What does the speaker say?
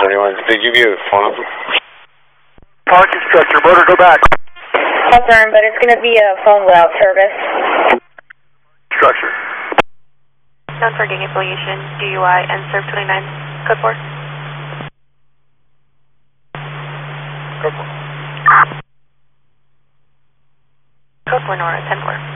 71. Did they give you a phone number? Parking structure, motor go back. Concern, but it's going to be a phone without service. Structure. Known for gang affiliation, DUI, and serve 29, code 4. Code 4. Code 4 Nora, 10-4.